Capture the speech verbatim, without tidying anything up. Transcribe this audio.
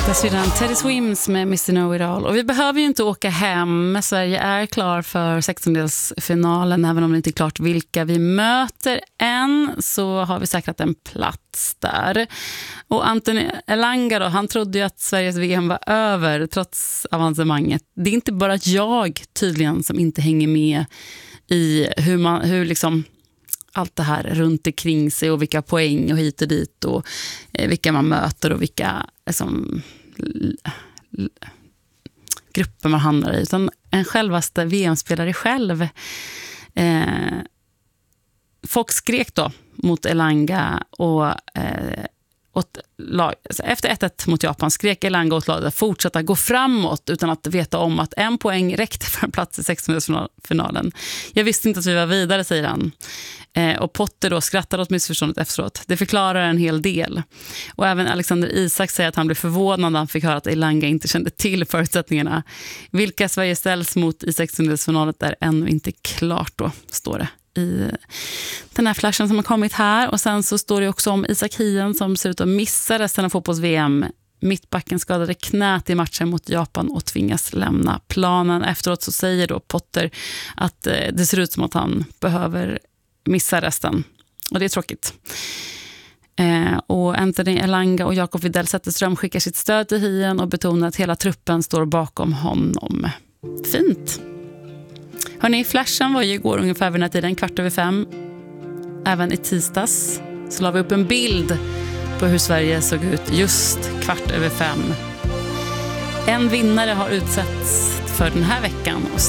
Sedan Teddy Swims med mister Know-It-All. Och vi behöver ju inte åka hem. Sverige är klar för sextondelsfinalen. Även om det inte är klart vilka vi möter än, så har vi säkrat en plats där. Och Anthony Elanga då, han trodde ju att Sveriges V M var över trots avancemanget. Det är inte bara jag tydligen som inte hänger med i hur man, hur liksom allt det här runt omkring sig och vilka poäng och hit och dit och eh, vilka man möter och vilka liksom, l- l- grupper man hamnar i. Utan en självaste V M-spelare själv. Eh, folk skrek då mot Elanga och eh, åt lag, efter ett ett mot Japan skrek Elanga åt laget att fortsätta gå framåt utan att veta om att en poäng räckte för en plats i sextondelsfinalen. Jag visste inte att vi var vidare, säger han. Eh, och Potter då skrattar åt missförståndet efteråt. Det förklarar en hel del. Och även Alexander Isak säger att han blev förvånad när han fick höra att Elanga inte kände till förutsättningarna. Vilka Sverige ställs mot i sextondelsfinalen är ännu inte klart då, står det i den här flashen som har kommit här. Och sen så står det också om Isak Hien som ser ut att missa resten av fotbolls-V M. Mittbacken skadade knät i matchen mot Japan och tvingas lämna planen. Efteråt så säger då Potter att eh, det ser ut som att han behöver missa resten. Och det är tråkigt. Eh, och Anthony Elanga och Jakob Widell Zetterström skickar sitt stöd till Hien och betonar att hela truppen står bakom honom. Fint. Hörrni, flashen var ju igår ungefär vid den här tiden, kvart över fem. Även i tisdags så la vi upp en bild på hur Sverige såg ut just kvart över fem. En vinnare har utsetts för den här veckan och